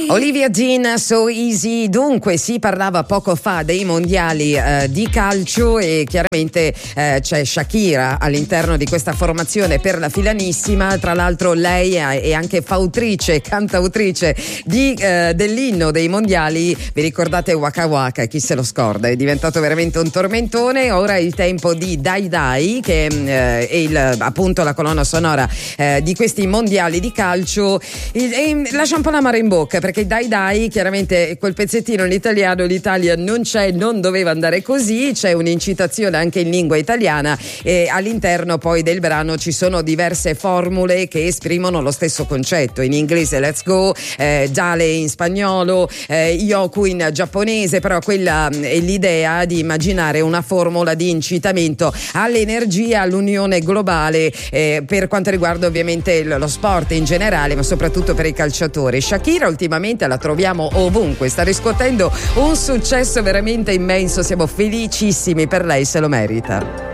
Olivia Dean, So Easy. Dunque si parlava poco fa dei mondiali di calcio e chiaramente c'è Shakira all'interno di questa formazione per la filanissima. Tra l'altro lei è anche fautrice, cantautrice dell'inno dei mondiali. Vi ricordate Waka Waka? Chi se lo scorda? È diventato veramente un tormentone. Ora è il tempo di Dai Dai, che è appunto la colonna sonora di questi mondiali di calcio. Lascia un po' l'amaro in bocca, perché Dai Dai, chiaramente quel pezzettino in italiano, l'Italia non c'è, non doveva andare così. C'è un'incitazione anche in lingua italiana e all'interno poi del brano ci sono diverse formule che esprimono lo stesso concetto. In inglese let's go, dale in spagnolo, yoku in giapponese, però quella è l'idea di immaginare una formula di incitamento all'energia, all'unione globale per quanto riguarda ovviamente lo sport in generale, ma soprattutto per i calciatori. Shakira ultimamente la troviamo ovunque, sta riscuotendo un successo veramente immenso, siamo felicissimi per lei, se lo merita.